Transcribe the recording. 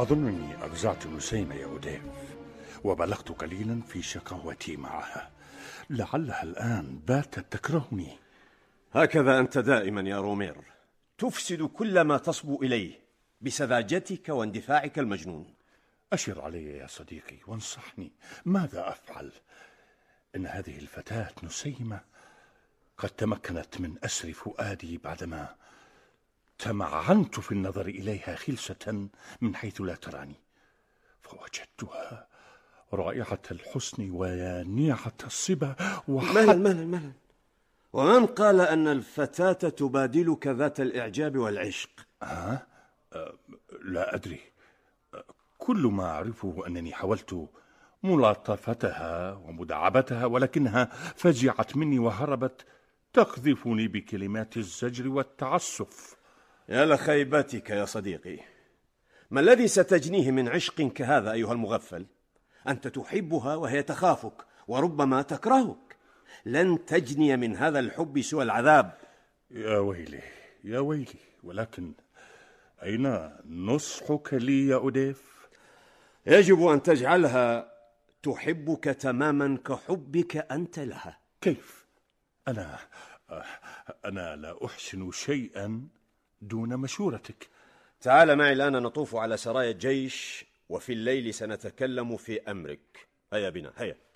أظنني أفزعت نسيمة يا أوديف، وبلغت قليلا في شقاوتي معها. لعلها الآن باتت تكرهني. هكذا أنت دائما يا رومير، تفسد كل ما تصبو إليه بسذاجتك واندفاعك المجنون. أشر علي يا صديقي وانصحني، ماذا أفعل؟ إن هذه الفتاة نسيمة قد تمكنت من أسر فؤادي بعدما تمعنت في النظر إليها خلسة من حيث لا تراني، فوجدتها رائعة الحسن ويانعة الصبا مهلا ومن قال أن الفتاة تبادلك ذات الإعجاب والعشق؟ لا أدري. كل ما أعرفه أنني حاولت ملاطفتها ومداعبتها، ولكنها فجعت مني وهربت تقذفني بكلمات الزجر والتعسف. يا لخيبتك يا صديقي، ما الذي ستجنيه من عشق كهذا أيها المغفل؟ أنت تحبها وهي تخافك وربما تكرهك. لن تجني من هذا الحب سوى العذاب. يا ويلي يا ويلي، ولكن أين نصحك لي يا أوديف؟ يجب أن تجعلها تحبك تماما كحبك أنت لها. كيف؟ أنا لا أحسن شيئا دون مشورتك. تعال معي الآن نطوف على سرايا الجيش، وفي الليل سنتكلم في أمرك. هيا بنا، هيا.